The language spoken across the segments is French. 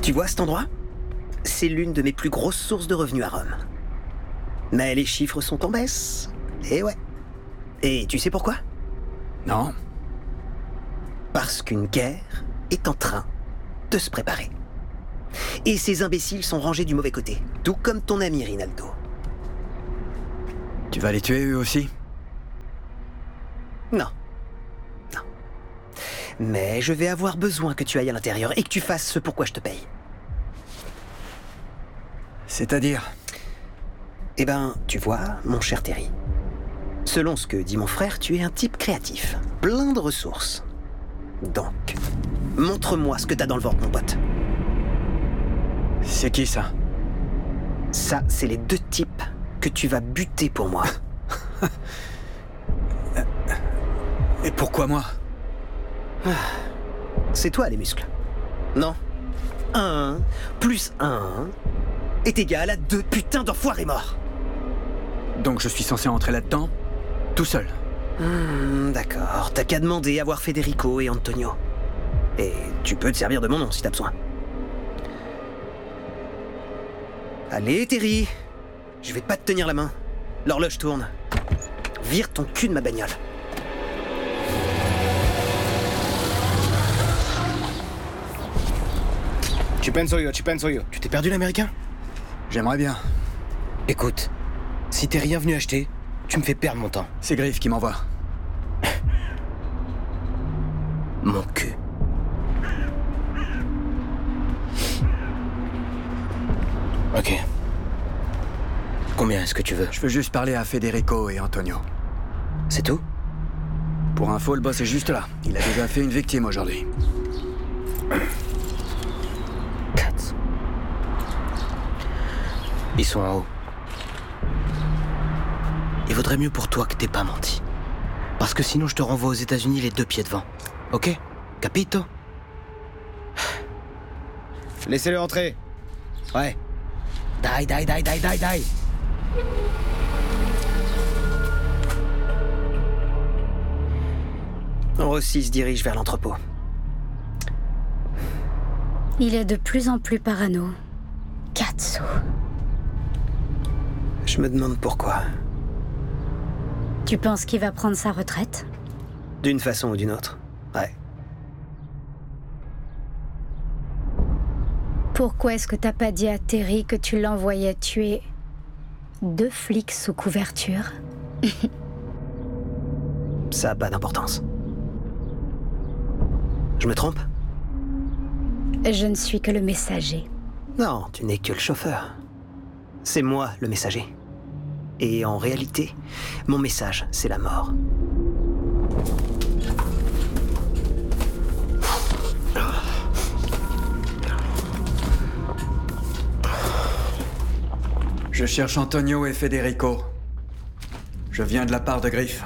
Tu vois cet endroit? C'est l'une de mes plus grosses sources de revenus à Rome. Mais les chiffres sont en baisse. Et ouais. Et tu sais pourquoi? Non. Parce qu'une guerre est en train de se préparer. Et ces imbéciles sont rangés du mauvais côté, tout comme ton ami Rinaldo. Tu vas les tuer eux aussi? Non. Non. Mais je vais avoir besoin que tu ailles à l'intérieur et que tu fasses ce pourquoi je te paye. C'est-à-dire? Eh ben, tu vois, mon cher Terry, selon ce que dit mon frère, tu es un type créatif, plein de ressources. Donc, montre-moi ce que t'as dans le ventre, mon pote. C'est qui ça? Ça, c'est les 2 types que tu vas buter pour moi. Et pourquoi moi? C'est toi les muscles. Non. 1 plus 1 est égal à 2 putains d'enfoirés morts. Donc je suis censé entrer là-dedans, tout seul? D'accord, t'as qu'à demander à voir Federico et Antonio. Et tu peux te servir de mon nom si t'as besoin. Allez, Terry. Je vais pas te tenir la main. L'horloge tourne. Vire ton cul de ma bagnole. Tu penso yo. Tu t'es perdu l'américain? J'aimerais bien. Écoute, si t'es rien venu acheter, tu me fais perdre mon temps. C'est Griff qui m'envoie. Mon cul. Ok. Combien est-ce que tu veux? Je veux juste parler à Federico et Antonio. C'est tout? Pour info, le boss est juste là. Il a déjà fait une victime aujourd'hui. 4. Ils sont en haut. Il vaudrait mieux pour toi que t'aies pas menti. Parce que sinon je te renvoie aux États-Unis les 2 pieds devant. Ok? Capito? Laissez-le entrer. Ouais. Die. Rossi se dirige vers l'entrepôt. Il est de plus en plus parano. Katsu. Je me demande pourquoi. Tu penses qu'il va prendre sa retraite? D'une façon ou d'une autre. Ouais. Pourquoi est-ce que t'as pas dit à Terry que tu l'envoyais tuer 2 flics sous couverture? Ça a pas d'importance. Je me trompe? Je ne suis que le messager. Non, tu n'es que le chauffeur. C'est moi le messager. Et en réalité, mon message, c'est la mort. Je cherche Antonio et Federico. Je viens de la part de Griff.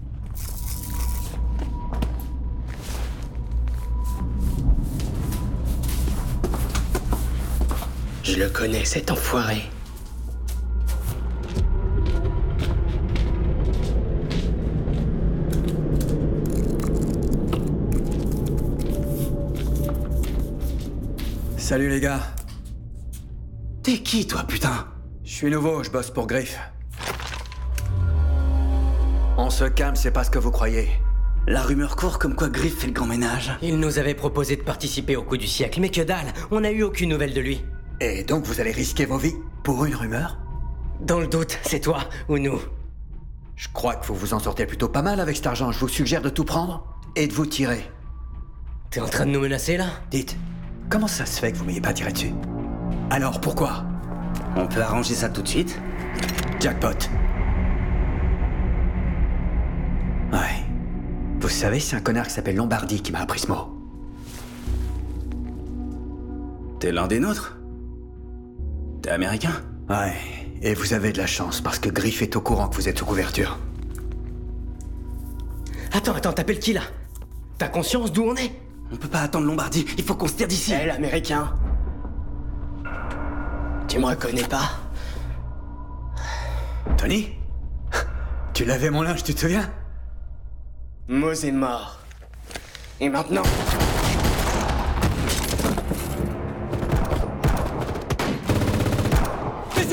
Je le connais, cet enfoiré. Salut les gars. T'es qui, toi, putain? Je suis nouveau, je bosse pour Griff. On se calme, c'est pas ce que vous croyez. La rumeur court comme quoi Griff fait le grand ménage. Il nous avait proposé de participer au coup du siècle, mais que dalle, on n'a eu aucune nouvelle de lui. Et donc vous allez risquer vos vies pour une rumeur? Dans le doute, c'est toi ou nous. Je crois que vous vous en sortez plutôt pas mal avec cet argent. Je vous suggère de tout prendre et de vous tirer. T'es en train de nous menacer, là? Dites, comment ça se fait que vous m'ayez pas tiré dessus? Alors pourquoi? On peut arranger ça tout de suite? Jackpot. Ouais. Vous savez, c'est un connard qui s'appelle Lombardi qui m'a appris ce mot. T'es l'un des nôtres? T'es américain? Ouais. Et vous avez de la chance parce que Griff est au courant que vous êtes sous couverture. Attends, t'appelles qui, là? T'as conscience d'où on est? On peut pas attendre Lombardi, il faut qu'on se tire d'ici. Hé, l'américain. Tu me reconnais pas? Tony? Tu lavais mon linge, tu te souviens? Mose est mort. Et maintenant?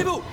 Taisez-vous!